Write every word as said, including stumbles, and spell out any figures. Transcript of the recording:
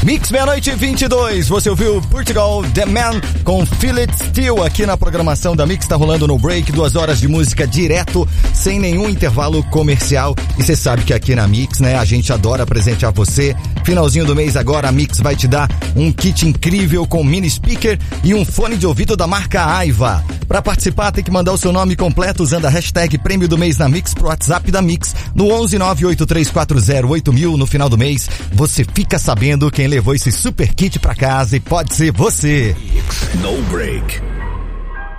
Mix meia-noite e vinte e dois, você ouviu Portugal The Man com Feel It Still aqui na programação da Mix, tá rolando no break, duas horas de música direto, sem nenhum intervalo comercial. E você sabe que aqui na Mix, né, a gente adora presentear você. Finalzinho do mês agora, a Mix vai te dar um kit incrível com mini speaker e um fone de ouvido da marca Aiva. Pra participar, tem que mandar o seu nome completo usando a hashtag Prêmio do Mês na Mix pro WhatsApp da Mix no onze nove oito três quatro zero oito mil. No final do mês, você fica sabendo quem levou esse super kit pra casa e pode ser você. No break.